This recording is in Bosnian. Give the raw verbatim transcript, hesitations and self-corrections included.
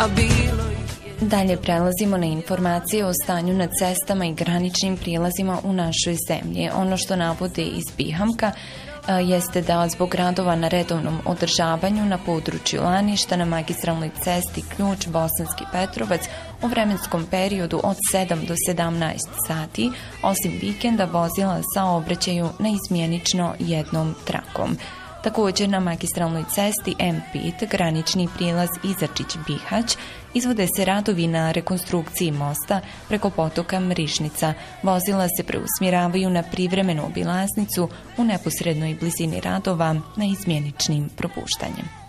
a bilo je. Dalje prelazimo na informacije o stanju na cestama i graničnim prilazima u našoj zemlji. Ono što navode iz Bihamka jeste da zbog radova na redovnom održavanju na području Laništa na magistralnoj cesti Ključ Bosanski Petrovac u vremenskom periodu od sedam do sedamnaest sati, osim vikenda vozila saobraćaju neizmjenično jednom trakom. Također na magistralnoj cesti M pet, granični prilaz Izačić-Bihać, izvode se radovi na rekonstrukciji mosta preko potoka Mrišnica. Vozila se preusmjeravaju na privremenu obilaznicu u neposrednoj blizini radova neizmjeničnim propuštanjem.